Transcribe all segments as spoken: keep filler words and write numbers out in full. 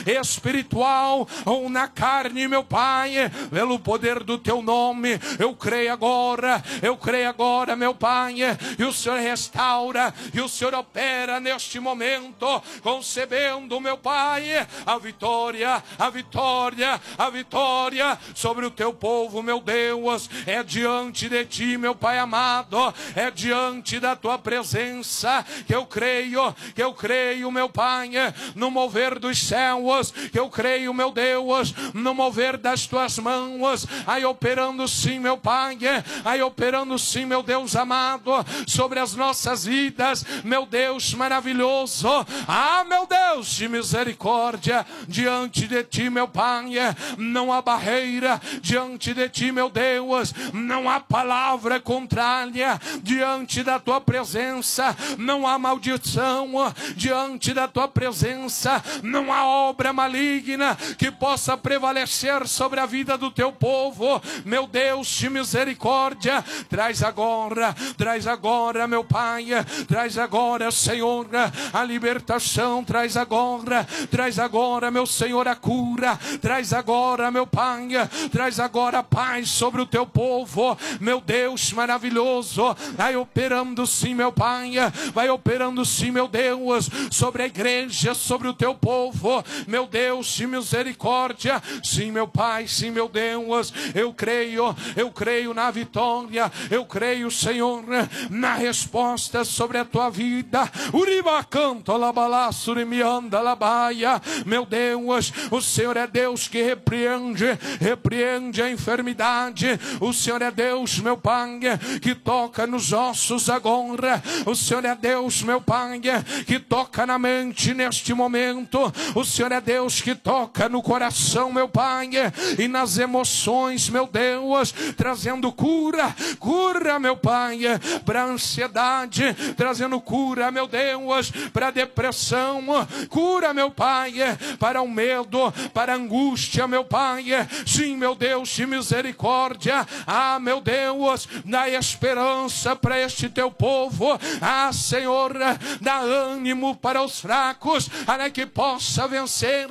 espiritual ou na carne, meu Pai, pelo poder do teu nome, eu creio agora, eu creio agora, meu Pai, e o Senhor restaura, e o Senhor opera neste momento, concebendo, meu Pai, a vitória, a vitória, a vitória sobre o teu povo, meu Deus. É diante de ti, meu Pai amado, é diante da tua presença que eu creio, que eu creio, meu Pai, no mover dos céus, que eu creio, meu Deus, no mover das tuas mãos, aí operando sim, meu Pai, aí operando sim, meu Deus amado, sobre as nossas vidas, meu Deus maravilhoso. Ah, meu Deus de misericórdia, diante de ti, meu Pai, não há barreira, diante de ti, meu Deus, não há palavra contrária, diante da tua presença, não há maldição, diante da tua presença, não há obra maligna que possa prevalecer sobre a vida do teu povo, meu Deus de misericórdia. Traz agora, traz agora, meu Pai, traz agora, Senhor, a libertação, traz agora, traz agora, meu Senhor, a cura, traz agora, meu Pai, traz agora a paz sobre o teu povo, meu Deus maravilhoso. Vai operando sim, meu Pai, vai operando sim, meu Deus, sobre a igreja, sobre o teu povo, meu Deus de misericórdia. Sim, meu Pai, sim, meu Deus, eu creio, eu creio na vitória, eu creio, Senhor, na resposta sobre a tua vida. Uriba canto labalá surimianda labaia. Meu Deus, o Senhor é Deus que repreende, repreende a enfermidade. O Senhor é Deus, meu Pai, que toca nos ossos agora. O Senhor é Deus, meu Pai, que toca na mente neste momento. O Senhor é Deus que toca no coração, meu Pai, e nas emoções, meu Deus, trazendo cura, cura, meu Pai, para a ansiedade, trazendo cura, meu Deus, para a depressão, cura, meu Pai, para o medo, para a angústia, meu Pai. Sim, meu Deus de misericórdia. Ah, meu Deus, dá esperança para este teu povo. Ah, Senhor, dá ânimo para os fracos, para que possa vencer.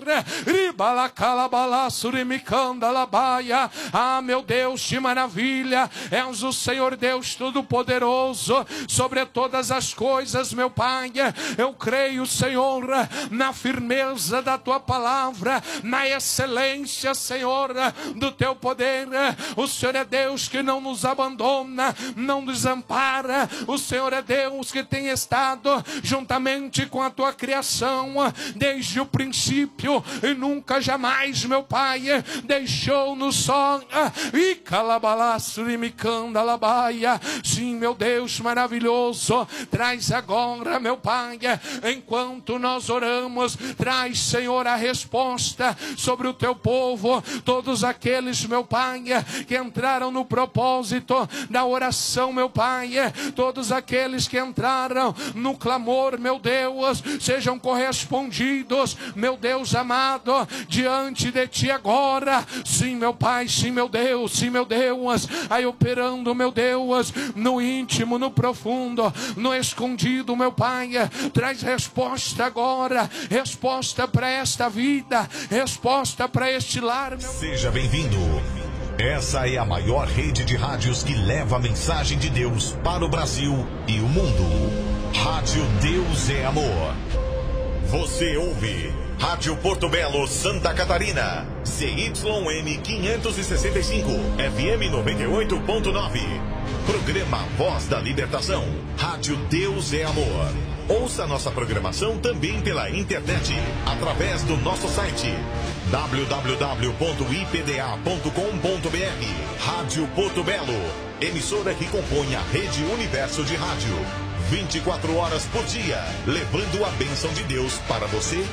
Ah, meu Deus de maravilha, és o Senhor Deus Todo-Poderoso sobre todas as coisas, meu Pai. Eu creio, Senhor, na firmeza da tua palavra, na excelência, Senhor, do teu poder. O Senhor é Deus que não nos abandona, não desampara. O Senhor é Deus que tem estado juntamente com a tua criação desde o princípio e nunca jamais, meu Pai, deixou-nos só. E calabalaçurimicanda labaia. Sim, meu Deus maravilhoso, traz agora, meu Pai, enquanto nós oramos, traz, Senhor, a resposta sobre o teu povo. Todos aqueles, meu Pai, que entraram no propósito da oração, meu Pai, todos aqueles que entraram no clamor, meu Deus, sejam correspondidos, meu Deus amado, diante de ti agora. Sim, meu Pai, sim, meu Deus, sim, meu Deus, aí operando, meu Deus, no íntimo, no profundo, no escondido, meu Pai, traz resposta agora, resposta para esta vida, resposta para este lar, meu... Seja bem-vindo. Essa é a maior rede de rádios que leva a mensagem de Deus para o Brasil e o mundo. Rádio Deus é Amor. Você ouve Rádio Porto Belo, Santa Catarina, C Y M quinhentos e sessenta e cinco, F M noventa e oito ponto nove. Programa Voz da Libertação. Rádio Deus é Amor. Ouça nossa programação também pela internet, através do nosso site w w w ponto i p d a ponto com ponto b r. Rádio Porto Belo, emissora que compõe a Rede Universo de Rádio. vinte e quatro horas por dia, levando a bênção de Deus para você